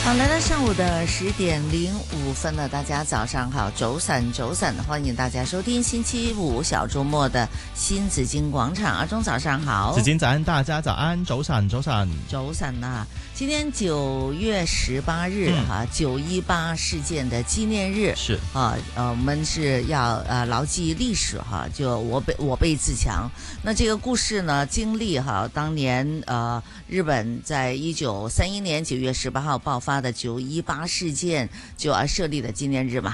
好，来到上午的10:05了，大家早上好，早晨，欢迎大家收听星期五小周末的新紫荊广场。阿忠早上好， 紫荊早安，大家早安，早晨啊！今天9月18日918事件的纪念日是我们是要牢记历史就我辈自强。那这个故事呢，经历当年日本在1931年9月18号爆发的918事件就设立的纪念日嘛，